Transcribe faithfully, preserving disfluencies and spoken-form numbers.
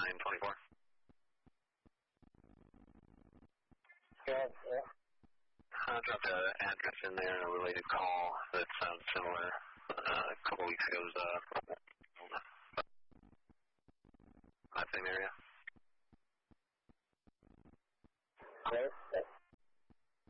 nine twenty-four. Yeah, yeah. I dropped an address in there and a related call that sounds similar uh, a couple weeks ago. Was, uh, that same area? Okay.